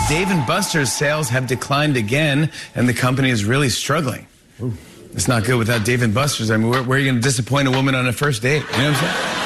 Dave & Buster's sales have declined again, and the company is really struggling. Ooh. It's not good without Dave & Buster's. I mean, where are you going to disappoint a woman on a first date? You know what I'm saying?